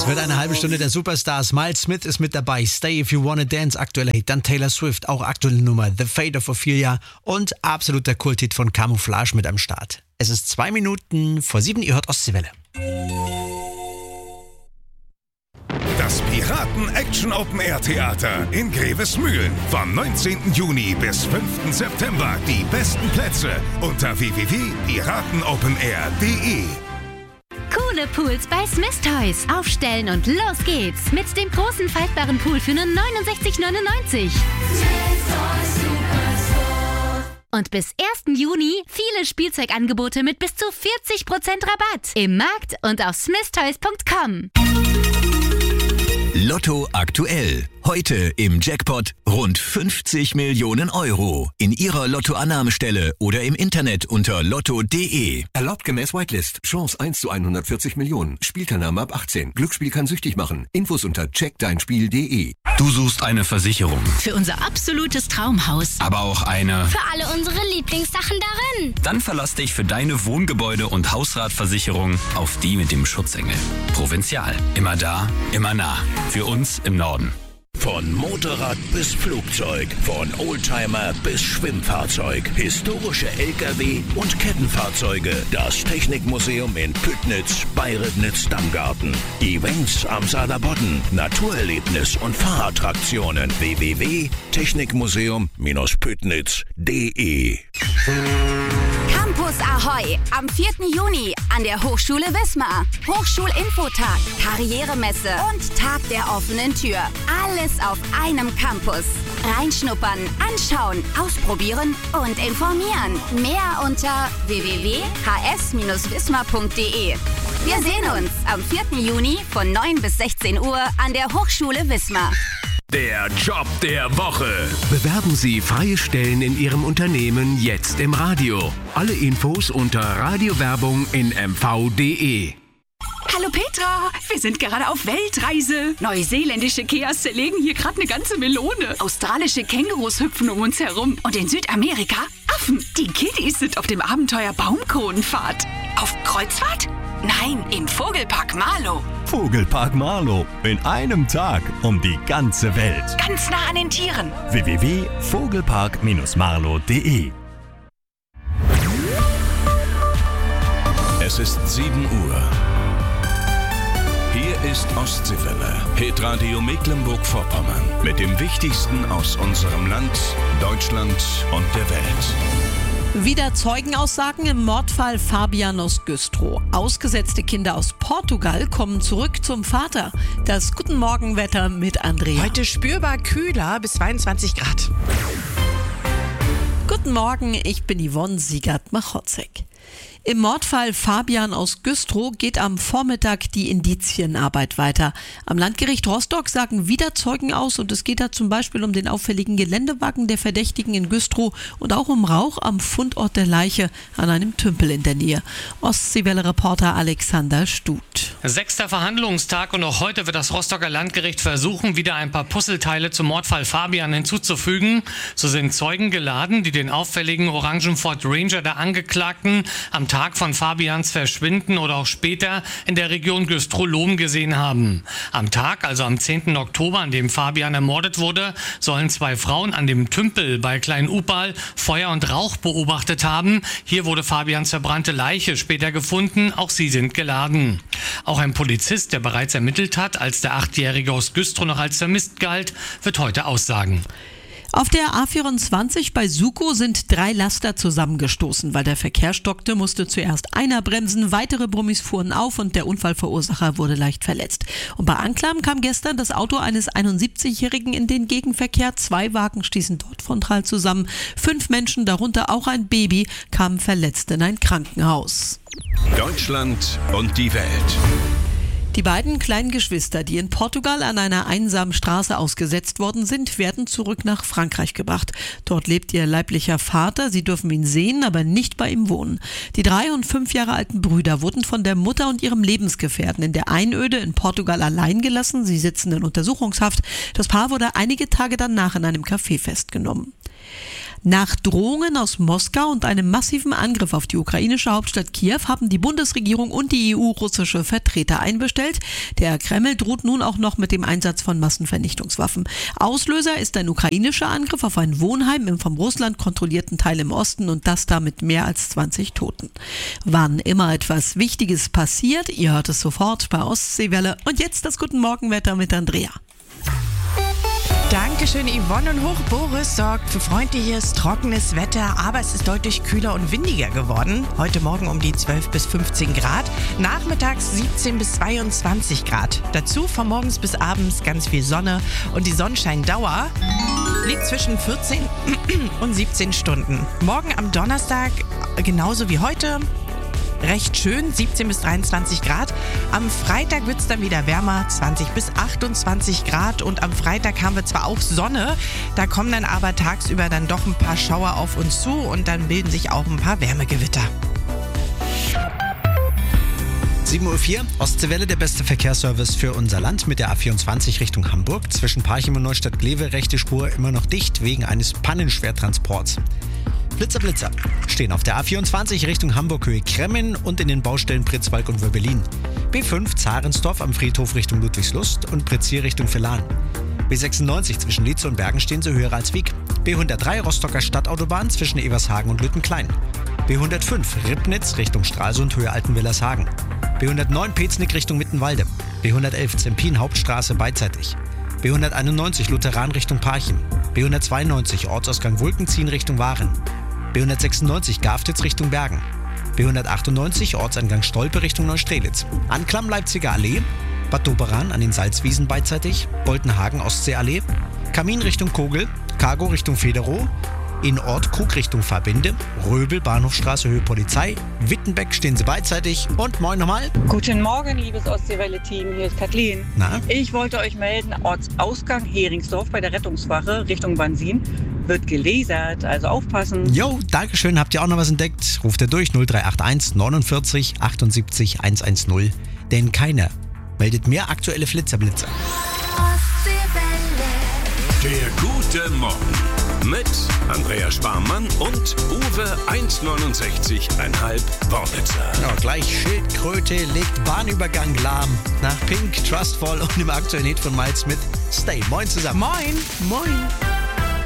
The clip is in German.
Es wird eine halbe Stunde der Superstars. Miles Smith ist mit dabei. Stay If You Wanna Dance, aktueller Hit. Dann Taylor Swift, auch aktuelle Nummer. The Fate of Ophelia und absoluter Kulthit von Camouflage mit am Start. Es ist 2 Minuten vor 7, ihr hört Ostseewelle. Das Piraten-Action-Open-Air-Theater in Grevesmühlen. Vom 19. Juni bis 5. September. Die besten Plätze unter www.piratenopenair.de. Coole Pools bei Smith Toys. Aufstellen und los geht's. Mit dem großen faltbaren Pool für nur 69,99. Und bis 1. Juni viele Spielzeugangebote mit bis zu 40% Rabatt. Im Markt und auf smithtoys.com. Lotto aktuell. Heute im Jackpot rund 50 Millionen Euro. In Ihrer Lottoannahmestelle oder im Internet unter lotto.de. Erlaubt gemäß Whitelist. Chance 1 zu 140 Millionen. Spielteilnahme ab 18. Glücksspiel kann süchtig machen. Infos unter checkdeinspiel.de. Du suchst eine Versicherung. Für unser absolutes Traumhaus. Aber auch eine... Für alle unsere Lieblingssachen darin. Dann verlass dich für deine Wohngebäude- und Hausratversicherung auf die mit dem Schutzengel. Provinzial. Immer da, immer nah. Für uns im Norden. Von Motorrad bis Flugzeug, von Oldtimer bis Schwimmfahrzeug, historische LKW und Kettenfahrzeuge. Das Technikmuseum in Püttnitz, Bayrednitz-Damgarten. Events am Saarlandbodden, Naturerlebnis und Fahrattraktionen. www.technikmuseum-püttnitz.de. Campus Ahoi am 4. Juni an der Hochschule Wismar. Hochschulinfotag, Karrieremesse und Tag der offenen Tür. Alles auf einem Campus. Reinschnuppern, anschauen, ausprobieren und informieren. Mehr unter www.hs-wismar.de. Wir sehen uns am 4. Juni von 9 bis 16 Uhr an der Hochschule Wismar. Der Job der Woche. Bewerben Sie freie Stellen in Ihrem Unternehmen jetzt im Radio. Alle Infos unter Radiowerbung in mv.de. Hallo Petra, wir sind gerade auf Weltreise. Neuseeländische Keas zerlegen hier gerade eine ganze Melone. Australische Kängurus hüpfen um uns herum. Und in Südamerika Affen. Die Kiddies sind auf dem Abenteuer Baumkronenfahrt. Auf Kreuzfahrt? Nein, im Vogelpark Marlow. Vogelpark Marlow. In einem Tag um die ganze Welt. Ganz nah an den Tieren. www.vogelpark-marlow.de. Es ist 7 Uhr. Hier ist Ostseewelle, Hitradio Mecklenburg-Vorpommern. Mit dem Wichtigsten aus unserem Land, Deutschland und der Welt. Wieder Zeugenaussagen im Mordfall Fabian aus Güstrow. Ausgesetzte Kinder aus Portugal kommen zurück zum Vater. Das Guten Morgen-Wetter mit Andrea. Heute spürbar kühler bis 22 Grad. Guten Morgen, ich bin Yvonne Siegert-Machotzek. Im Mordfall Fabian aus Güstrow geht am Vormittag die Indizienarbeit weiter. Am Landgericht Rostock sagen wieder Zeugen aus und es geht da zum Beispiel um den auffälligen Geländewagen der Verdächtigen in Güstrow und auch um Rauch am Fundort der Leiche an einem Tümpel in der Nähe. Ostseewelle-Reporter Alexander Stuth. 6. Verhandlungstag und auch heute wird das Rostocker Landgericht versuchen, wieder ein paar Puzzleteile zum Mordfall Fabian hinzuzufügen. So sind Zeugen geladen, die den auffälligen orangen Ford Ranger der Angeklagten am Tag von Fabians Verschwinden oder auch später in der Region Güstrow-Lohm gesehen haben. Am Tag, also am 10. Oktober, an dem Fabian ermordet wurde, sollen 2 Frauen an dem Tümpel bei Klein-Upal Feuer und Rauch beobachtet haben. Hier wurde Fabians verbrannte Leiche später gefunden, auch sie sind geladen. Auch ein Polizist, der bereits ermittelt hat, als der 8-Jährige aus Güstrow noch als vermisst galt, wird heute aussagen. Auf der A24 bei Sukow sind 3 Laster zusammengestoßen. Weil der Verkehr stockte, musste zuerst einer bremsen, weitere Brummis fuhren auf und der Unfallverursacher wurde leicht verletzt. Und bei Anklam kam gestern das Auto eines 71-Jährigen in den Gegenverkehr. 2 Wagen stießen dort frontal zusammen. 5 Menschen, darunter auch ein Baby, kamen verletzt in ein Krankenhaus. Deutschland und die Welt. Die beiden kleinen Geschwister, die in Portugal an einer einsamen Straße ausgesetzt worden sind, werden zurück nach Frankreich gebracht. Dort lebt ihr leiblicher Vater. Sie dürfen ihn sehen, aber nicht bei ihm wohnen. Die 3 und 5 Jahre alten Brüder wurden von der Mutter und ihrem Lebensgefährten in der Einöde in Portugal allein gelassen. Sie sitzen in Untersuchungshaft. Das Paar wurde einige Tage danach in einem Café festgenommen. Nach Drohungen aus Moskau und einem massiven Angriff auf die ukrainische Hauptstadt Kiew haben die Bundesregierung und die EU russische Vertreter einbestellt. Der Kreml droht nun auch noch mit dem Einsatz von Massenvernichtungswaffen. Auslöser ist ein ukrainischer Angriff auf ein Wohnheim im von Russland kontrollierten Teil im Osten und das da mit mehr als 20 Toten. Wann immer etwas Wichtiges passiert, ihr hört es sofort bei Ostseewelle. Und jetzt das Guten Morgenwetter mit Andrea. Dankeschön, Yvonne. Und Hoch Boris sorgt für freundliches, trockenes Wetter, aber es ist deutlich kühler und windiger geworden. Heute Morgen um die 12 bis 15 Grad, nachmittags 17 bis 22 Grad. Dazu von morgens bis abends ganz viel Sonne und die Sonnenscheindauer liegt zwischen 14 und 17 Stunden. Morgen am Donnerstag genauso wie heute. Recht schön, 17 bis 23 Grad. Am Freitag wird es dann wieder wärmer, 20 bis 28 Grad. Und am Freitag haben wir zwar auch Sonne, da kommen dann aber tagsüber dann doch ein paar Schauer auf uns zu und dann bilden sich auch ein paar Wärmegewitter. 7.04 Uhr, Ostseewelle, der beste Verkehrsservice für unser Land mit der A24 Richtung Hamburg. Zwischen Parchim und Neustadt-Glewe rechte Spur immer noch dicht wegen eines Pannenschwertransports. Blitzer, Blitzer stehen auf der A24 Richtung Hamburg Höhe Kremmen und in den Baustellen Pritzwalk und Wöbelin. B5 Zarensdorf am Friedhof Richtung Ludwigslust und Pritzir Richtung Villan. B96 zwischen Lietze und Bergen stehen sie höher als Wieg. B103 Rostocker Stadtautobahn zwischen Evershagen und Lüttenklein. B105 Ribnitz Richtung Stralsund Höhe Altenwillershagen. B109 Peznick Richtung Mittenwalde. B111 Zempin Hauptstraße beidseitig. B191 Lutheran Richtung Parchim. B192 Ortsausgang Wulkenziehen Richtung Waren. B196 Gaftitz Richtung Bergen. B198 Ortseingang Stolpe Richtung Neustrelitz. Anklam Leipziger Allee. Bad Doberan an den Salzwiesen beidseitig. Boltenhagen Ostseeallee. Kamin Richtung Kogel. Cargo Richtung Federow. In Ort Krug Richtung Verbinde, Röbel, Bahnhofstraße, Höhe Polizei, Wittenbeck stehen sie beidseitig und moin nochmal. Guten Morgen, liebes Ostseewelle-Team, hier ist Kathleen. Na? Ich wollte euch melden, Ortsausgang Heringsdorf bei der Rettungswache Richtung Bansin wird gelasert, also aufpassen. Jo, Dankeschön, habt ihr auch noch was entdeckt? Ruft ihr durch 0381 49 78 110, denn keiner meldet mehr aktuelle Blitzerblitzer. Der gute Morgen. Mit Andrea Sparmann und Uwe 1,69,5 Wornitzer. Ja, gleich Schildkröte legt Bahnübergang lahm. Nach Pink, Trustful und dem aktuellen Hit von Miles Smith. Stay. Moin zusammen. Moin. Moin.